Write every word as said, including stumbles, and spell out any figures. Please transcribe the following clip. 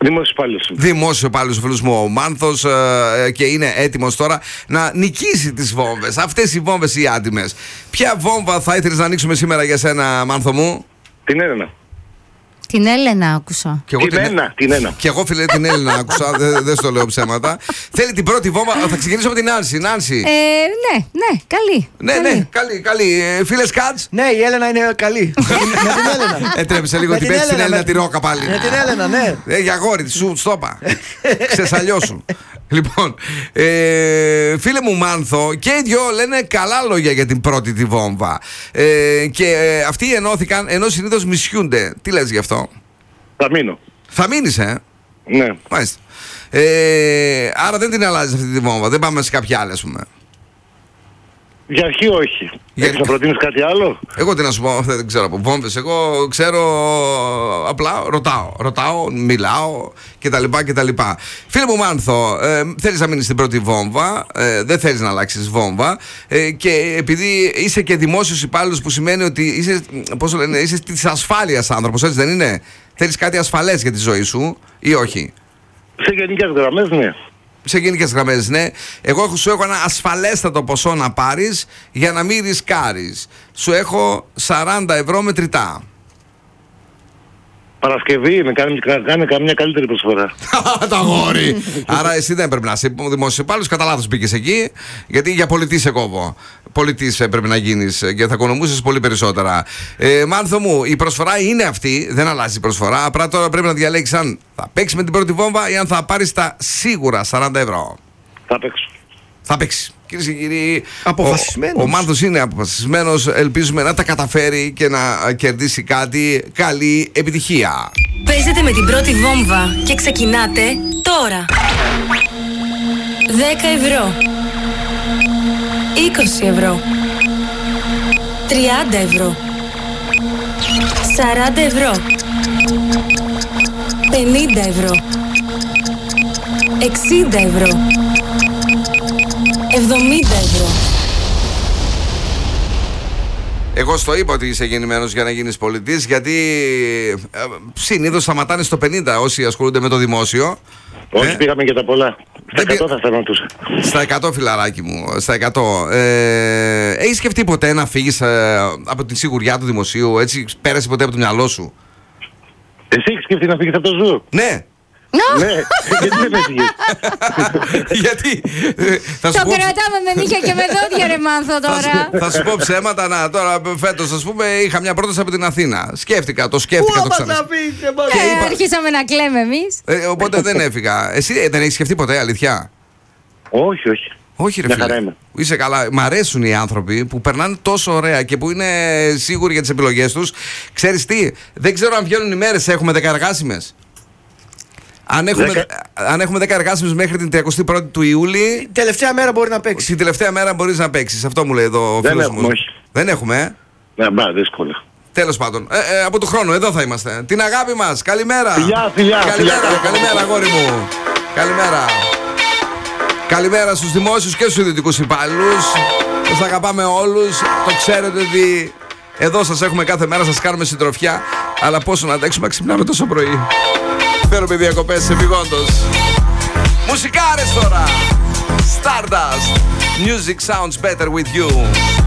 Δημόσιο υπάλληλος. Δημόσιο υπάλληλος ο φίλος μου ο Μάνθος ε, και είναι έτοιμος τώρα να νικήσει τις βόμβες. Αυτές οι βόμβες οι άτιμες. Ποια βόμβα θα ήθελες να ανοίξουμε σήμερα για σένα, Μάνθο μου? Την Έλενα. Την Έλενα άκουσα. Και εγώ Την ένα, την ένα. Και εγώ, φίλε, την Έλληνα άκουσα. Δεν δε στο λέω ψέματα. Θέλει την πρώτη βόμβα. Θα ξεκινήσω με την Νάνση. Νάνση. Ε, ναι, ναι, καλή. Ναι, καλή. ναι, καλή, καλή. Ε, φίλε Σκάτς. Ναι, η Έλενα είναι καλή. Με την Έλενα. Έτρεψε λίγο Με την την πέτση στην Έλενα, Έλληνα με- τη ρόκα πάλι. Με την Έλενα, ναι. Ε, για αγόρι, σου στόπα. Ξεσαλιώσου. Λοιπόν, ε, φίλε μου Μάνθο, και οι δυο λένε καλά λόγια για την πρώτη τη βόμβα. Ε, και ε, αυτοί ενώθηκαν ενώ συνήθως μισιούνται. Τι λες γι' αυτό? Θα μείνω. Θα μείνεις, ε. Ναι. Μάλιστα. Ε, άρα δεν την αλλάζεις αυτή τη βόμβα. Δεν πάμε σε κάποια άλλη, ας πούμε. Για αρχή όχι. Για- Έχεις να προτείνεις κάτι άλλο? Εγώ τι να σου πω, δεν ξέρω από βόμβες. Εγώ ξέρω, απλά ρωτάω. Ρωτάω, μιλάω κτλ. κτλ. Φίλε μου Μάνθο, ε, θέλεις να μείνεις στην πρώτη βόμβα, ε, δεν θέλεις να αλλάξεις βόμβα ε, και επειδή είσαι και δημόσιος υπάλληλος, που σημαίνει ότι είσαι, πώς το λένε, είσαι της ασφάλειας άνθρωπος, έτσι δεν είναι? Θέλεις κάτι ασφαλές για τη ζωή σου ή όχι? Σε γενικές γραμμές, ναι. Σε γενικές γραμμές, ναι. Εγώ έχω- σου έχω ένα ασφαλέστατο ποσό να πάρεις για να μην ρισκάρεις. Σου έχω σαράντα ευρώ μετρητά. Παρασκευή, με κάνει, κάνει καμιά καλύτερη προσφορά. Το αγόρι! Άρα εσύ δεν πρέπει να είσαι δημόσιο υπάλληλος. Κατά λάθος μπήκες εκεί, γιατί για πολιτής σε κόβω. Πολιτής ε, πρέπει να γίνεις και θα οικονομούσες πολύ περισσότερα. Ε, Μάνθο μου, η προσφορά είναι αυτή, δεν αλλάζει η προσφορά. Απλά τώρα πρέπει να διαλέξεις αν θα παίξεις με την πρώτη βόμβα ή αν θα πάρεις τα σίγουρα σαράντα ευρώ. Θα παίξω. Θα παίξει. Κυρίε και κύριοι, Αποφασισμένος. Ο, ο Μάνθος είναι αποφασισμένος. Ελπίζουμε να τα καταφέρει και να κερδίσει κάτι. Καλή επιτυχία. Παίζετε με την πρώτη βόμβα και ξεκινάτε τώρα. δέκα ευρώ. είκοσι ευρώ. τριάντα ευρώ. σαράντα ευρώ. πενήντα ευρώ. εξήντα ευρώ. εβδομήντα ευρώ. Εγώ στο είπα ότι είσαι γεννημένος για να γίνεις πολιτής, γιατί ε, συνήθως σταματάνε στο πενήντα όσοι ασχολούνται με το δημόσιο. Όχι, Ε? πήγαμε για τα πολλά. Στα Δεν πη- εκατό θα σταματούσα. Στα εκατό, φιλαράκι μου, στα εκατό. Ε, έχεις σκεφτεί ποτέ να φύγεις ε, από την σιγουριά του δημοσίου? Έτσι πέρασε ποτέ από το μυαλό σου? Εσύ έχεις σκεφτεί να φύγεις από το ζου? Ναι. Ναι, γιατί δεν έφυγες? Γιατί ε, θα σου Το πω, κρατάμε με νύχια και με δόντια, ρε Μάνθο, θα σου, τώρα. θα σου πω ψέματα. Να, τώρα φέτος, ας πούμε, είχα μια πρόταση από την Αθήνα. Σκέφτηκα, το σκέφτηκα, το ξανά. Ε, είπα- Αρχίσαμε να κλαίμε εμείς. Ε, οπότε δεν έφυγα. Εσύ ε, δεν έχεις σκεφτεί ποτέ, αλήθεια? Όχι, όχι. Όχι, ρε Μια φίλε. χαρά είμαι. Είσαι καλά. Μ' αρέσουν οι άνθρωποι που περνάνε τόσο ωραία και που είναι σίγουροι για τις επιλογές τους. Ξέρεις τι, δεν ξέρω αν βγαίνουν οι μέρες, έχουμε δέκα εργάσιμες. Αν έχουμε, Δέκα. αν έχουμε δέκα εργάσιμες μέχρι την τριακοστή πρώτη του Ιούλη, Τελευταία μέρα μπορεί να παίξει. την τελευταία μέρα μπορείς να παίξεις. Αυτό μου λέει εδώ ο Δεν φίλος έχουμε, μου. όχι. Δεν έχουμε, ε. Ναι, μπα, δύσκολα. Τέλος πάντων. Ε, ε, από του χρόνου, εδώ θα είμαστε. Την αγάπη μας. Καλημέρα. Φιλιά, φιλιά, Καλημέρα, φιλιά. καλημέρα, αγόρι μου. Καλημέρα. Καλημέρα στους δημόσιους και στους ιδιωτικούς υπάλληλους. Σας αγαπάμε όλους. Το ξέρετε ότι εδώ σας έχουμε κάθε μέρα, σας κάνουμε συντροφιά. Αλλά πόσο να αντέξουμε να ξυπνάμε τόσο πρωί. Φέρουμε διακοπές επειγόντως. Μουσικάρες τώρα. Stardust. Music sounds better with you.